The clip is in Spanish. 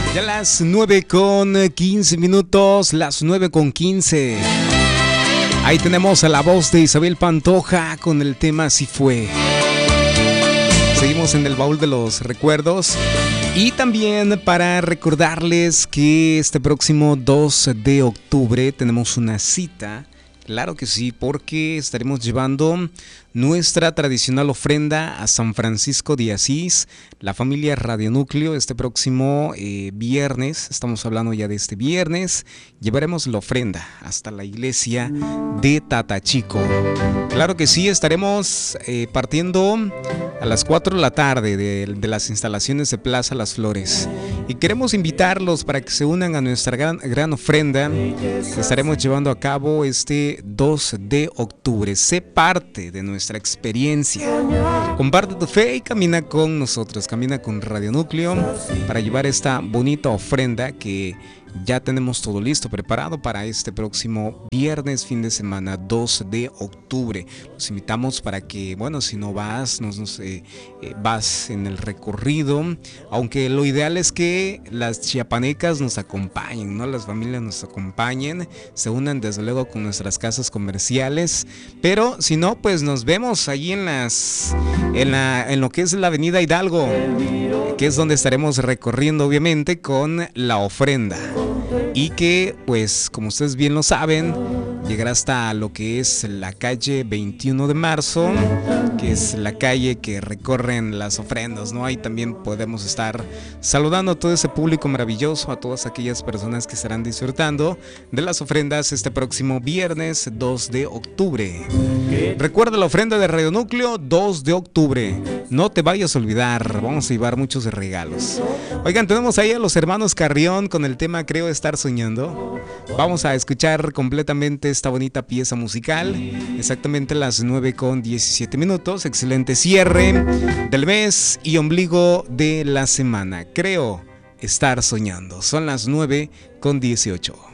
Ya las 9:15, las 9:15. Ahí tenemos a la voz de Isabel Pantoja con el tema Si Fue. Seguimos en el baúl de los recuerdos. Y también para recordarles que este próximo 2 de octubre tenemos una cita. Claro que sí, porque estaremos llevando nuestra tradicional ofrenda a San Francisco de Asís, la familia Radio Núcleo. Este próximo viernes, estamos hablando ya de este viernes, llevaremos la ofrenda hasta la iglesia de Tatachico. Claro que sí, estaremos partiendo a las 4 de la tarde de las instalaciones de Plaza Las Flores. Y queremos invitarlos para que se unan a nuestra gran ofrenda que estaremos llevando a cabo este 2 de octubre. Sé parte de nuestra experiencia. Comparte tu fe y camina con nosotros, camina con Radio Núcleo para llevar esta bonita ofrenda que ya tenemos todo listo, preparado para este próximo viernes, fin de semana, 2 de octubre. Los invitamos para que, bueno, si no vas, vas en el recorrido, aunque lo ideal es que las chiapanecas nos acompañen, ¿no? Las familias nos acompañen, se unan desde luego con nuestras casas comerciales, pero si no, pues nos vemos allí en lo que es la avenida Hidalgo, que es donde estaremos recorriendo obviamente con la ofrenda. Y que, pues, como ustedes bien lo saben, llegará hasta lo que es la calle 21 de marzo, que es la calle que recorren las ofrendas, ¿no? Ahí también podemos estar saludando a todo ese público maravilloso, a todas aquellas personas que estarán disfrutando de las ofrendas este próximo viernes 2 de octubre. Recuerda la ofrenda de Radio Núcleo, 2 de octubre. No te vayas a olvidar, vamos a llevar muchos regalos. Oigan, tenemos ahí a los hermanos Carrión con el tema Creo Estar Soñando. Vamos a escuchar completamente esta bonita pieza musical, exactamente las 9:17. Excelente cierre del mes y ombligo de la semana. Creo Estar Soñando. Son las 9:18.